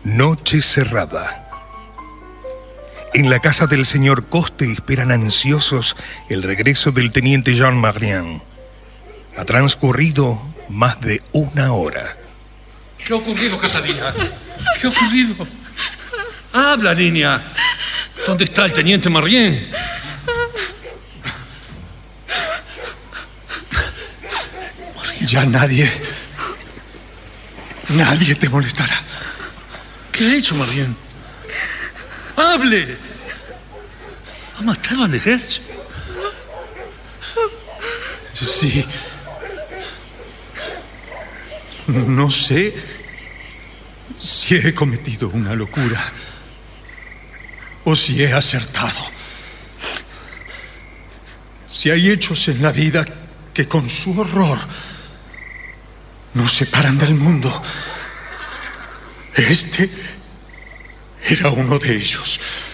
Noche cerrada. En la casa del señor Coste esperan ansiosos el regreso del teniente Jean Marian. Ha transcurrido más de 1 hora. ¿Qué ha ocurrido, Catalina? ¿Qué ha ocurrido? Habla, niña. ¿Dónde está el teniente Marian? Ya nadie te molestará. ¿Qué ha hecho Marian? ¡Hable! ¿Ha matado a Legers? Sí. No sé si he cometido una locura o si he acertado. Si hay hechos en la vida que con su horror nos separan del mundo, este era uno de ellos.